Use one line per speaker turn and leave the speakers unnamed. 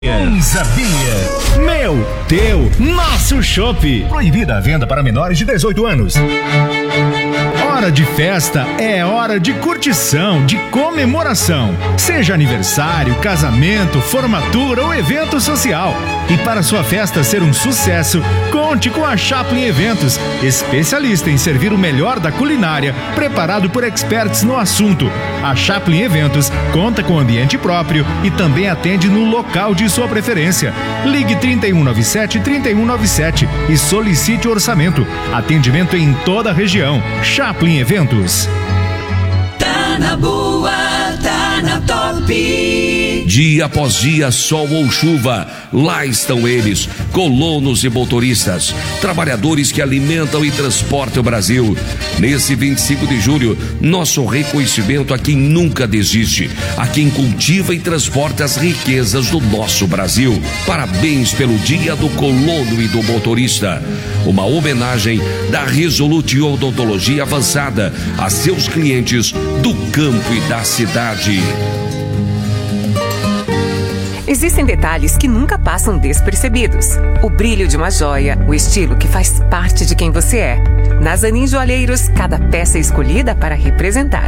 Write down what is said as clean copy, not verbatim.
Sabia? Meu, teu, nosso chopp. Proibida a venda para menores de 18 anos. Hora de festa é hora de curtição, de comemoração. Seja aniversário, casamento, formatura ou evento social. E para sua festa ser um sucesso, conte com a Chaplin Eventos, especialista em servir o melhor da culinária, preparado por experts no assunto. A Chaplin Eventos conta com ambiente próprio e também atende no local de sua preferência. Ligue 3197-3197 e solicite orçamento. Atendimento em toda a região. Chaplin Eventos.
Tá na boa, tá na top.
Dia após dia, sol ou chuva, lá estão eles, colonos e motoristas, trabalhadores que alimentam e transportam o Brasil. Nesse 25 de julho, nosso reconhecimento a quem nunca desiste, a quem cultiva e transporta as riquezas do nosso Brasil. Parabéns pelo Dia do Colono e do Motorista. Uma homenagem da Resolute Odontologia Avançada a seus clientes do campo e da cidade.
Existem detalhes que nunca passam despercebidos. O brilho de uma joia, o estilo que faz parte de quem você é. Na Zanin Joalheiros, cada peça é escolhida para representar